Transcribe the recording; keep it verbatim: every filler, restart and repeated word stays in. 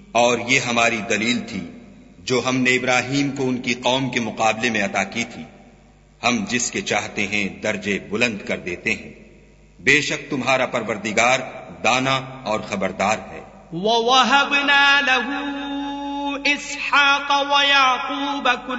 और ये हमारी दलील थी जो हमने इब्राहीम को उनकी कौम के मुकाबले में अता की थी। हम जिसके चाहते हैं दर्जे बुलंद कर देते हैं। बेशक तुम्हारा परवरदिगार दाना और खबरदार है। ववहबना लहू इसहाक़ व याक़ूब